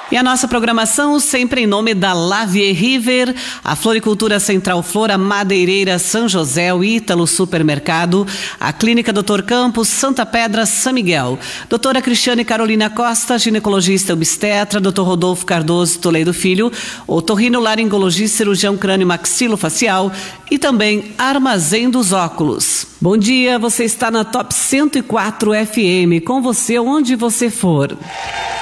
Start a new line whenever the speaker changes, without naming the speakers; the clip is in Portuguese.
E a nossa programação sempre em nome da Lavie River, a Floricultura Central Flora, Madeireira São José, o Ítalo Supermercado, a Clínica Dr. Campos, Santa Pedra, São Miguel, doutora Cristiane Carolina Costa, ginecologista obstetra, Dr. Rodolfo Cardoso Toledo Filho, otorrinolaringologista, cirurgião crânio-maxilofacial e também Armazém dos Óculos. Bom dia, você está na Top 104 FM, com você onde você for.